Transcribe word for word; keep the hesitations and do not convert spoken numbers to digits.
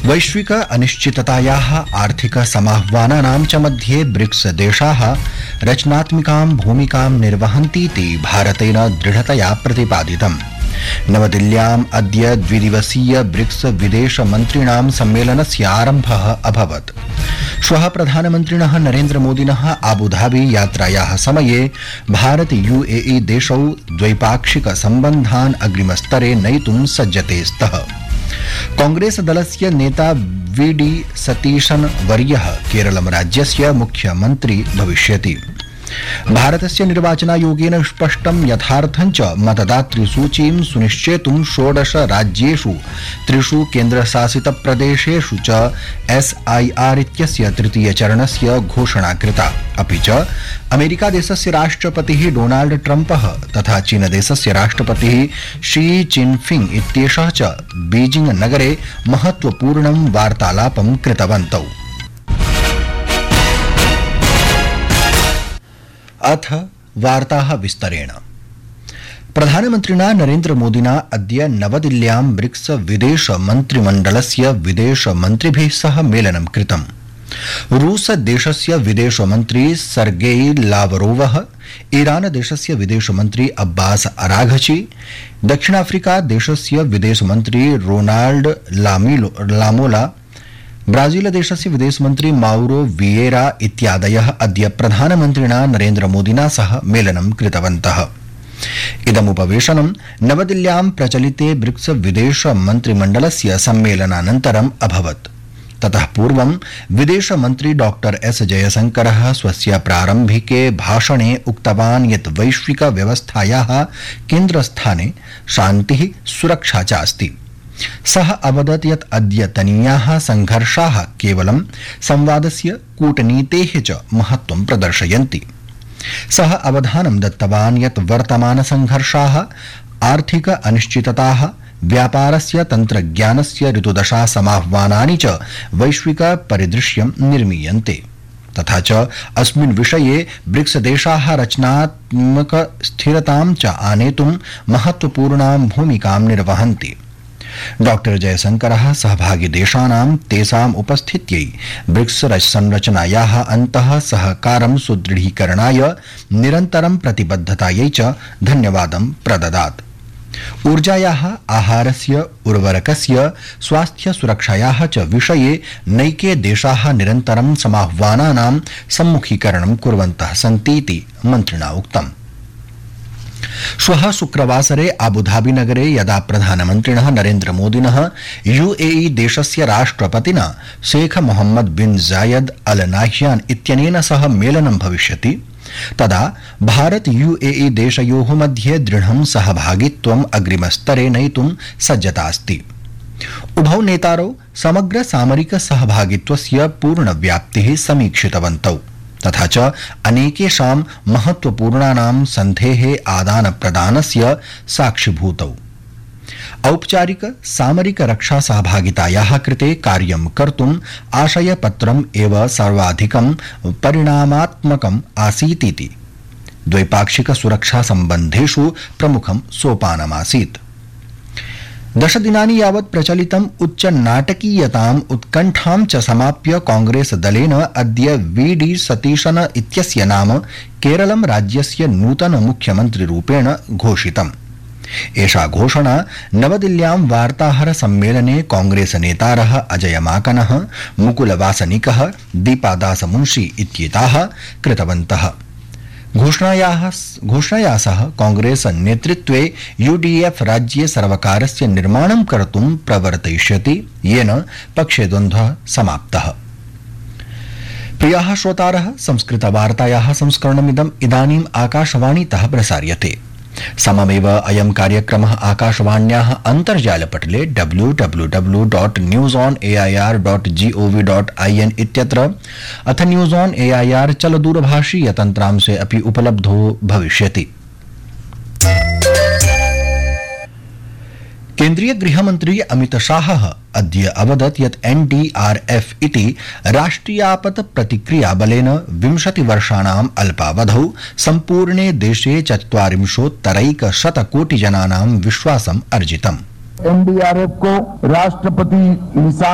वैश्विक अनिश्चिततायाः आर्थिक समाह्वानानां च मध्ये ब्रिक्स देशाः रचनात्मिकां भूमिकां निर्वहन्तीति भारतेन दृढतया प्रतिपादितम्। नवदिल्ल्याम् अद्य द्विदिवसीय ब्रिक्स विदेश मन्त्रिणां सम्मेलनस्य आरम्भः अभवत्। श्वः प्रधानमन्त्रिणः नरेन्द्र मोदिनः आबुधाबी यात्रायाः समये भारत यूएई देशौ द्वैपाक्षिक सम्बन्धान् अग्रिमस्तरे नयितुं सज्जते स्तः। कांग्रेस दलस्य नेता वी डी सतीशन् वर्यः केरलं राज्यस्य मुख्यमन्त्री भविष्यति। भारतस्य निर्वाचनायोगेन स्पष्टं यथार्थं च मतदातृसूचीं सुनिश्चेतुं षोडश राज्येषु त्रिषु केन्द्रशासितप्रदेशेषु च एस आई आर इत्यस्य तृतीयचरणस्य घोषणा कृता। अपि च अमेरिकादेशस्य राष्ट्रपतिः डोनाल्ड ट्रम्पः तथा चीनदेशस्य राष्ट्रपतिः शी जिनफिंग इत्येषः च बीजिंग नगरे महत्वपूर्णं वार्तालापं कृतवन्तौ। अथ वार्ताः विस्तरेण। प्रधानमन्त्रिणा नरेन्द्र मोदिना अद्य नवदिल्ल्यां ब्रिक्स विदेश मन्त्रिमण्डलस्य विदेश मन्त्रिभिः सह मेलनं कृतम्। रूस देशस्य विदेश मन्त्री सर्गेई लावरोवः, ईरान देशस्य विदेश मन्त्री अब्बास अराघची, दक्षिणाफ्रिका देशस्य विदेश मन्त्री रोनाल्ड लामिलो लामोला, ब्राजील देशस्य विदेश मन्त्री माउरो वियेरा इत्यादयः अद्य प्रधानमन्त्रिणा नरेन्द्र मोदिना सह मेलनं कृतवन्तः। इदमुपवेशनं नवदिल्ल्यां प्रचलिते ब्रिक्स विदेश मन्त्रिमण्डलस्य सम्मेलनानन्तरम् अभवत्। ततः पूर्वं विदेश मन्त्री डॉक्टर एस जयशंकरः स्वस्य प्रारम्भिके भाषणे उक्तवान् यत् वैश्विक व्यवस्थायाः केन्द्रस्थाने शान्तिः सुरक्षा च अस्ति। सः अवदत् यत् अद्यतनीयाः संघर्षाः केवलं संवादस्य कूटनीतेः च महत्त्वं प्रदर्शयन्ति। सः अवधानं दत्तवान् यत् वर्तमान संघर्षाः आर्थिक अनिश्चितताः, व्यापारस्य तन्त्रज्ञानस्य ऋतुदशा समाह्वानानि च वैश्विक परिदृश्यं निर्मीयन्ते। तथा च अस्मिन् विषये ब्रिक्स देशाः रचनात्मक स्थिरतां च आनेतुं महत्त्वपूर्णां भूमिकां निर्वहन्ति। डॉक्टर जयशंकरः सहभागी देशानां तेषाम् उपस्थित्यै ब्रिक्स संरचनायाः अन्तः सहकारं सुदृढीकरणाय निरन्तरं प्रतिबद्धतायै च धन्यवादं प्रददात्। ऊर्जायाः, आहारस्य, उर्वरकस्य, स्वास्थ्य सुरक्षायाः च विषये नैके देशाः निरन्तरं समाह्वानानां सम्मुखीकरणं कुर्वन्तः सन्तीति मन्त्रिणा उक्तम्। श्वः शुक्रवासरे आबुधाबी नगरे यदा प्रधानमन्त्रिणः नरेन्द्र मोदिनः यूएई देशस्य राष्ट्रपतिना शेख मोहम्मद बिन जायद अल नाह्यान इत्यनेन सह मेलनं भविष्यति, तदा भारत यूएई देशयोः मध्ये दृढं सहभागित्वम् अग्रिमस्तरे नयितुं सज्जता अस्ति। उभौ नेतारौ समग्र सामरिक सहभागित्वस्य पूर्णव्याप्तिः समीक्षितवन्तौ तथा च अनेकेषां महत्त्वपूर्णानां सन्धेः आदानप्रदानस्य साक्षिभूतौ। औपचारिक सामरिक रक्षा सहभागितायाः कृते कार्यं कर्तुम् आशयपत्रम् एव सर्वाधिकं परिणामात्मकम् आसीतीति द्वैपाक्षिक सुरक्षा सम्बन्धेषु प्रमुखं सोपानमासीत्। दश दिनानि यावत् प्रचलितम् उच्च नाटकीयताम् उत्कण्ठां च समाप्य कांग्रेस दलेन अद्य वी डी सतीशन इत्यस्य नाम केरलं राज्यस्य नूतन मुख्यमन्त्रिरूपेण घोषितम्। एषा घोषणा नवदिल्ल्यां वार्ताहर सम्मेलने कांग्रेस नेतारः अजय माकनः, मुकुल वासनिकः, दीपादास मुंशी इत्येताः कृतवन्तः। घोषणायाः घोषणया सह कांग्रेस नेतृत्वे यूडीएफ राज्ये सर्वकारस्य निर्माणं कर्तुं प्रवर्तयिष्यति, येन पक्षे द्वन्द्वः समाप्तः। प्रियाः श्रोतारः, संस्कृतवार्तायाः संस्करणमिदम् इदानीम् आकाशवाणीतः प्रसार्यते। सममेव अयं कार्यक्रमः आकाशवाण्याः अन्तर्जालपटले W W W dot news on A I R dot G O V dot I N इत्यत्र अथ news on A I R चलदूरभाषीय तन्त्रांशे अपि उपलब्धो भविष्यति। केन्द्रीय गृहमन्त्री अमित शाहः अद्य अवदत् यत् एन डी आर एफ इति राष्ट्रियापत् प्रतिक्रिया बलेन विंशतिवर्षाणाम् अल्पावधौ सम्पूर्णे देशे चत्वारिंशोत्तरैकशतकोटिजनानां विश्वासम् अर्जितम्। एन डी आर एफ को राष्ट्रपति निशान